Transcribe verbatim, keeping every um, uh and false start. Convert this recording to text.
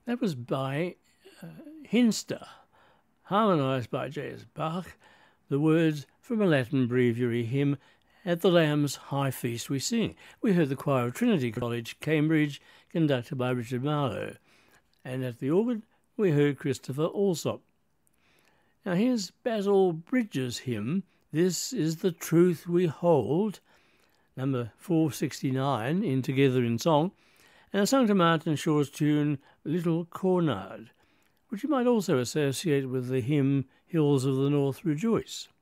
That was by uh, Hinster, harmonised by J S Bach, the words from a Latin breviary hymn, At the Lamb's High Feast We Sing. We heard the choir of Trinity College, Cambridge, conducted by Richard Marlowe. And at the organ, we heard Christopher Allsop. Now here's Basil Bridges' hymn, This is the Truth We Hold, number four sixty-nine in Together in Song, and sung to Martin Shaw's tune Little Cornard, which you might also associate with the hymn Hills of the North Rejoice.